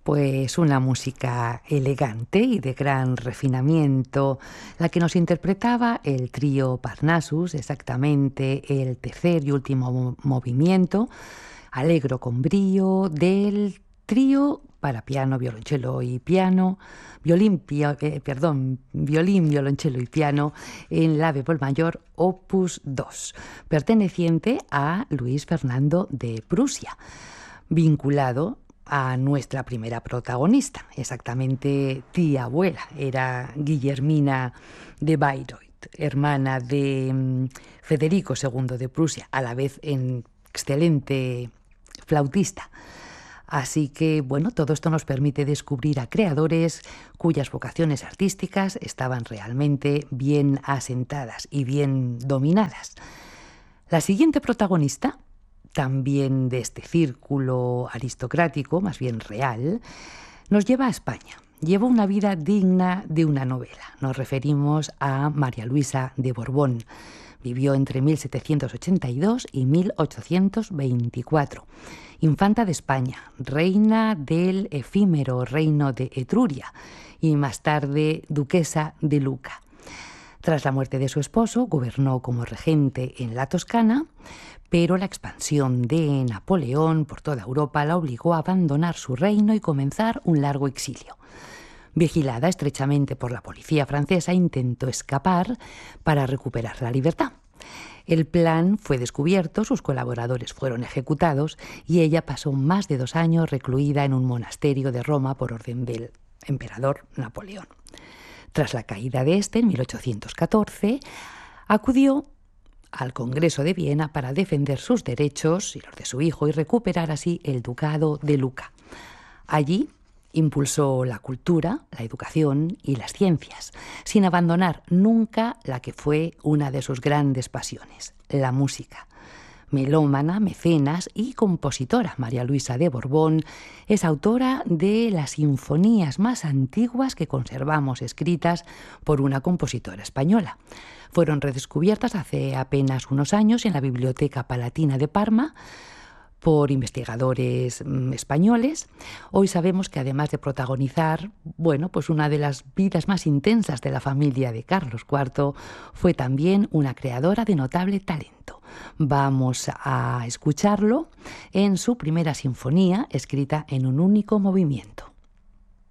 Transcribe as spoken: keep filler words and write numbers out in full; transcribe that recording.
Pues una música elegante y de gran refinamiento, la que nos interpretaba el trío Parnassus, exactamente el tercer y último mo- movimiento, Allegro con brío, del trío para piano, violonchelo y piano, violín, pia- eh, perdón, violín, violonchelo y piano en la bemol mayor opus dos, perteneciente a Luis Fernando de Prusia, vinculado a nuestra primera protagonista, exactamente tía abuela, era Guillermina de Bayreuth, hermana de mm, Federico segundo de Prusia, a la vez en excelente flautista. Así que, bueno, todo esto nos permite descubrir a creadores cuyas vocaciones artísticas estaban realmente bien asentadas y bien dominadas. La siguiente protagonista, también de este círculo aristocrático, más bien real, nos lleva a España. Lleva una vida digna de una novela. Nos referimos a María Luisa de Borbón. Vivió entre mil setecientos ochenta y dos y mil ochocientos veinticuatro. Infanta de España, reina del efímero reino de Etruria y más tarde duquesa de Luca. Tras la muerte de su esposo, gobernó como regente en la Toscana, pero la expansión de Napoleón por toda Europa la obligó a abandonar su reino y comenzar un largo exilio. Vigilada estrechamente por la policía francesa, intentó escapar para recuperar la libertad. El plan fue descubierto, sus colaboradores fueron ejecutados y ella pasó más de dos años recluida en un monasterio de Roma por orden del emperador Napoleón. Tras la caída de este, en mil ochocientos catorce, acudió al Congreso de Viena para defender sus derechos y los de su hijo y recuperar así el ducado de Luca. Allí impulsó la cultura, la educación y las ciencias, sin abandonar nunca la que fue una de sus grandes pasiones, la música. Melómana, mecenas y compositora, María Luisa de Borbón es autora de las sinfonías más antiguas que conservamos escritas por una compositora española. Fueron redescubiertas hace apenas unos años en la Biblioteca Palatina de Parma por investigadores mmm, españoles. Hoy sabemos que además de protagonizar, bueno, pues una de las vidas más intensas de la familia de Carlos cuarto, fue también una creadora de notable talento. Vamos a escucharlo en su primera sinfonía, escrita en un único movimiento.